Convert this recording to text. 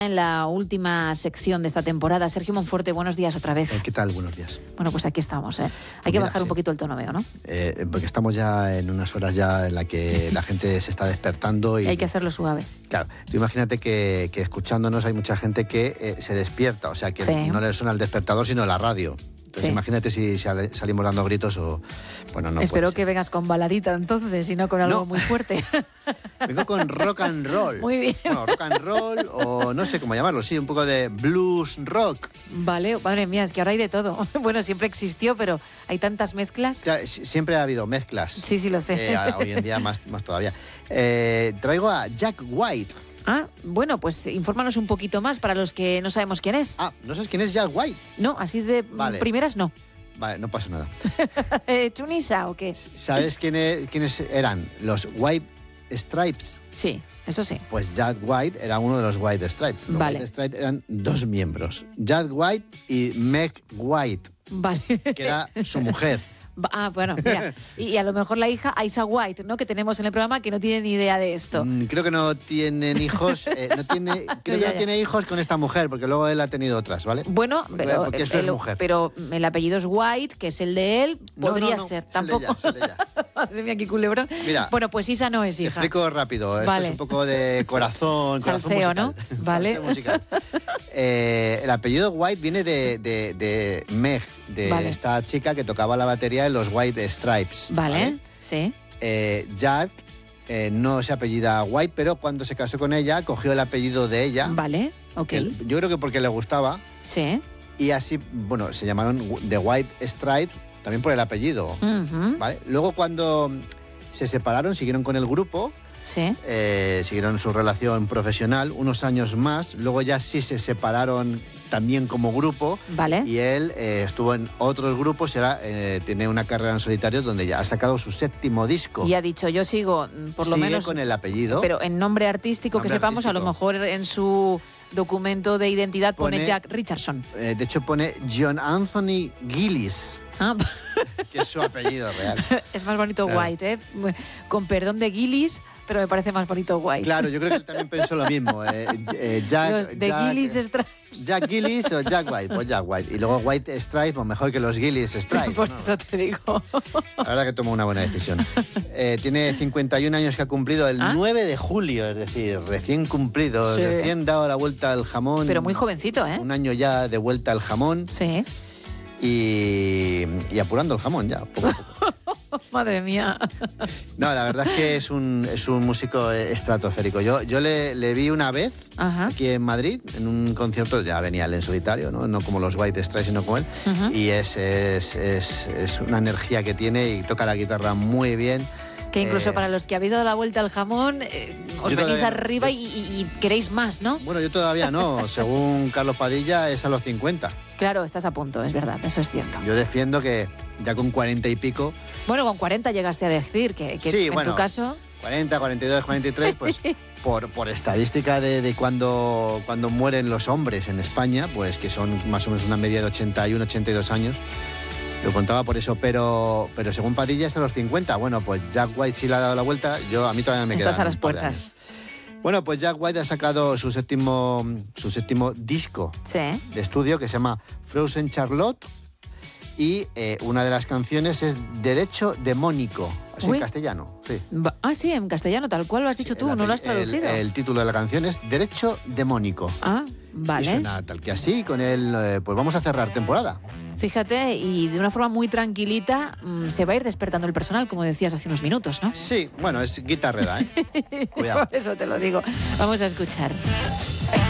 En la última sección de esta temporada, Sergio Monforte, buenos días otra vez. ¿Qué tal? Buenos días. Bueno, pues aquí estamos, ¿eh? Hay que bajar un poquito el tono, veo, ¿no? Porque estamos ya en unas horas ya en la que la gente se está despertando y... Hay que hacerlo suave. Claro, tú imagínate que escuchándonos hay mucha gente que se despierta, o sea, que no le suena el despertador, sino la radio. Entonces imagínate si salimos dando gritos o... Bueno, no. Espero que vengas con baladita entonces y no con algo muy fuerte. Vengo con rock and roll. Muy bien. Bueno, rock and roll o no sé cómo llamarlo, sí, un poco de blues rock. Vale, madre mía, es que ahora hay de todo. Bueno, siempre existió, pero hay tantas mezclas. Claro, siempre ha habido mezclas. Sí, lo sé. Hoy en día más todavía. Traigo a Jack White. Ah, bueno, pues infórmanos un poquito más para los que no sabemos quién es. Ah, ¿no sabes quién es Jack White? No, así de primeras no. Vale, no pasa nada. ¿Chunisa o qué? ¿Sabes quiénes eran? Los White Stripes. Sí, eso sí. Pues Jack White era uno de los White Stripes. Los White Stripes eran dos miembros, Jack White y Meg White, que era su mujer. Ah, bueno, mira. Y a lo mejor la hija Aisha White, ¿no? Que tenemos en el programa, que no tiene ni idea de esto. Creo que no tienen hijos, creo que no tiene hijos con esta mujer, porque luego él ha tenido otras, ¿vale? Bueno, porque eso es mujer. Pero el apellido es White, que es el de él, podría ser. Tampoco. Es el de ella. Madre mía, qué culebrón. Mira, bueno, pues Isa no es hija. Te explico rápido. Esto es un poco de corazón. Salseo, ¿no? Vale. Salseo musical. El apellido White viene de Meg, de esta chica que tocaba la batería en los White Stripes. Vale, sí. Jack no se apellida White, pero cuando se casó con ella, cogió el apellido de ella. Vale, ok. Yo creo que porque le gustaba. Sí. Y así, bueno, se llamaron The White Stripes, también por el apellido. ¿Vale? Luego cuando se separaron, siguieron con el grupo. Sí. Siguieron su relación profesional unos años más. Luego ya sí se separaron también como grupo. Vale. Y él estuvo en otros grupos y ahora tiene una carrera en solitario donde ya ha sacado su 7º disco. Y ha dicho, yo sigo, por lo menos... con el apellido. Pero en nombre artístico, que sepamos, a lo mejor en su documento de identidad pone Jack Richardson. De hecho pone John Anthony Gillis. Ah. Que es su apellido real. Es más bonito White, ¿eh? Con perdón de Gillis, pero me parece más bonito White. Claro, yo creo que él también pensó lo mismo. Jack Gillis o Jack White. Pues Jack White. Y luego White Stripes, pues mejor que los Gillis Stripes. Por eso te digo. La verdad que tomó una buena decisión. Tiene 51 años que ha cumplido el 9 de julio, es decir, recién cumplido, recién dado la vuelta al jamón. Pero muy jovencito, ¿eh? Un año ya de vuelta al jamón. Sí. Y apurando el jamón ya, poco a poco. Madre mía. No, la verdad es que es un músico estratosférico. Yo le vi una vez aquí en Madrid, en un concierto, ya venía él en solitario, no como los White Stripes, sino como él. Y es una energía que tiene y toca la guitarra muy bien. Que incluso para los que habéis dado la vuelta al jamón, os venís arriba y queréis más, ¿no? Bueno, yo todavía no. Según Carlos Padilla, es a los 50. Claro, estás a punto, es verdad, eso es cierto. Yo defiendo que ya con 40 y pico... Bueno, con 40 llegaste a decir que sí, en tu caso... 40, 42, 43, pues por estadística de cuando mueren los hombres en España, pues que son más o menos una media de 81, 82 años... Lo contaba por eso, pero según Padilla es a los 50. Bueno, pues Jack White sí le ha dado la vuelta. A mí todavía me queda. Estás a las puertas. Bueno, pues Jack White ha sacado su séptimo disco de estudio que se llama Frozen Charlotte. Y una de las canciones es Derecho Demónico, así en castellano. Sí. Sí, en castellano, tal cual lo has dicho tú, no lo has traducido. El título de la canción es Derecho Demónico. Ah, vale. Y suena tal que así, con él, pues vamos a cerrar temporada. Fíjate, y de una forma muy tranquilita se va a ir despertando el personal, como decías hace unos minutos, ¿no? Sí, bueno, es guitarrera, ¿eh? Cuidado. Por eso te lo digo. Vamos a escuchar.